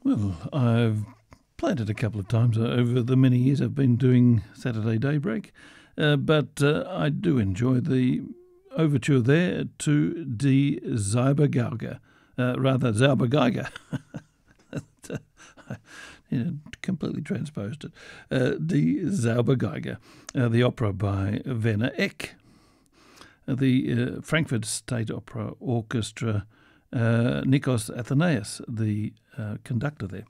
Well, I've played it a couple of times over the many years I've been doing Saturday Daybreak, but I do enjoy the overture there to Die Zaubergauger, Zaubergeiger. Completely transposed it. Die Zaubergeiger, the opera by Werner Eck. The Frankfurt State Opera Orchestra, Nikos Athanasiou, the conductor there.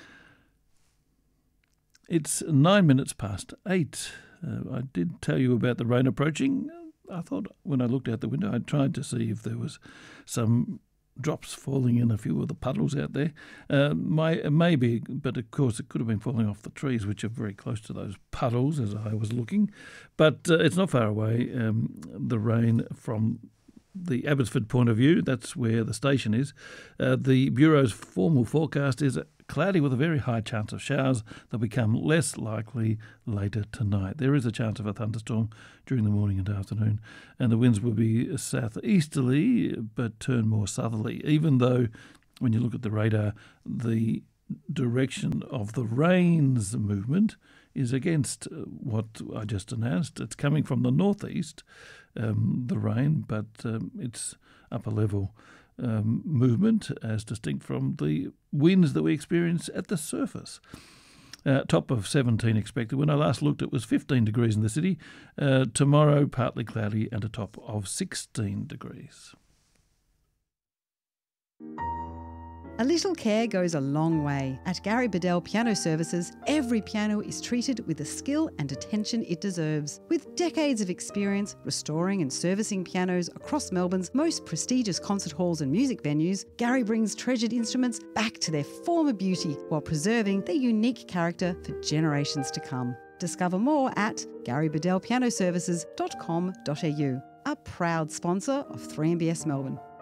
It's 9 minutes past 8. I did tell you about the rain approaching. I thought when I looked out the window, I tried to see if there was some drops falling in a few of the puddles out there. Maybe, but of course it could have been falling off the trees, which are very close to those puddles as I was looking. But it's not far away, the rain from the Abbotsford point of view. That's where the station is. The Bureau's formal forecast is cloudy with a very high chance of showers that become less likely later tonight. There is a chance of a thunderstorm during the morning and afternoon, and the winds will be southeasterly but turn more southerly, even though when you look at the radar, the direction of the rain's movement is against what I just announced. It's coming from the northeast, the rain, but it's upper level movement as distinct from the winds that we experience at the surface. Top of 17 expected. When I last looked, it was 15 degrees in the city. Tomorrow, partly cloudy and a top of 16 degrees. A little care goes a long way. At Gary Bedell Piano Services, every piano is treated with the skill and attention it deserves. With decades of experience restoring and servicing pianos across Melbourne's most prestigious concert halls and music venues, Gary brings treasured instruments back to their former beauty while preserving their unique character for generations to come. Discover more at garybedellpianoservices.com.au, a proud sponsor of 3MBS Melbourne.